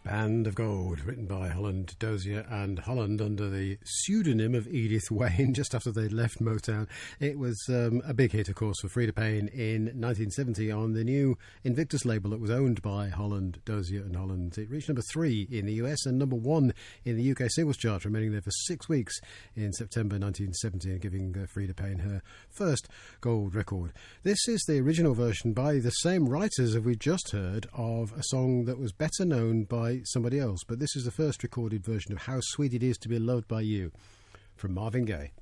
Band of Gold, written by Holland Dozier and Holland under the pseudonym of Edith Wayne just after they'd left Motown. It was a big hit, of course, for Freda Payne in 1970 on the new Invictus label that was owned by Holland Dozier and Holland. It reached number 3 in the US and number 1 in the UK singles chart, remaining there for 6 weeks in September 1970 and giving Freda Payne her first gold record. This is the original version by the same writers as we've just heard of a song that was better known by somebody else, but this is the first recorded version of How Sweet It Is to Be Loved by You from Marvin Gaye.